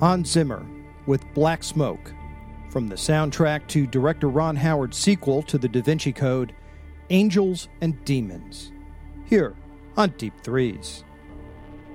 Hans Zimmer with Black Smoke, from the soundtrack to director Ron Howard's sequel to the Da Vinci Code, Angels and Demons, here on Deep Threes.